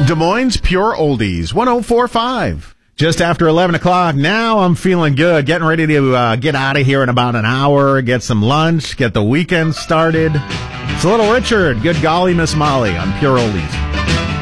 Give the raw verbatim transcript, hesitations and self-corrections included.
Des Moines Pure Oldies, one oh four point five. Just after eleven o'clock, now I'm feeling good. Getting ready to uh, get out of here in about an hour, get some lunch, get the weekend started. It's Little Richard. Good golly, Miss Molly on Pure Oldies.